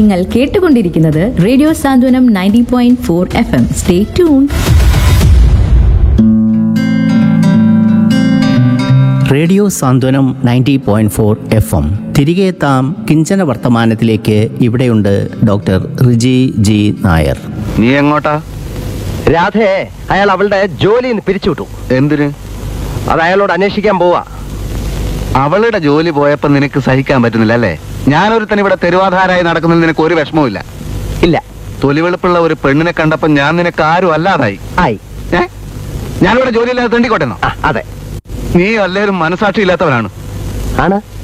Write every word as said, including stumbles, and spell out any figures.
നിങ്ങൾ കേട്ടുകൊണ്ടിരിക്കുന്നത് റേഡിയോ സാന്ത്വനം ninety point four F M. Stay tune. Radio സാന്ത്വനം ninety point four F M. തിരികെ എത്താം കിഞ്ചന വർത്തമാനത്തിലേക്ക്. ഇവിടെയുണ്ട് ഡോക്ടർ റിജി ജി നായർ. നീ എങ്ങോട്ടാ? രാധയെ അയാൾ അവളുടെ ജോലിയിൽ നിന്ന് പിരിച്ചുവിട്ടു. എന്തിന്? അത് അയാളോട് അന്വേഷിക്കാൻ പോവാ. അവളുടെ ജോലി പോയപ്പോ നിനക്ക് സഹിക്കാൻ പറ്റുന്നില്ല അല്ലേ? ഞാനൊരുത്തൻ ഇവിടെ തെരുവാധാരായി നടക്കുന്നതിൽ നിനക്ക് ഒരു വിഷമവും ഇല്ല? ഇല്ല. തൊലിവെളുപ്പുള്ള ഒരു പെണ്ണിനെ കണ്ടപ്പോ ഞാൻ നിനക്ക് ആരും അല്ലാതായി. ആയി. ഏ ഞാനിവിടെ ജോലിയില്ലാതെ തെണ്ടിക്കോട്ടെന്നോ? അതെ. നീ അല്ലേലും മനസാക്ഷി ഇല്ലാത്തവനാണ്. ആണ്.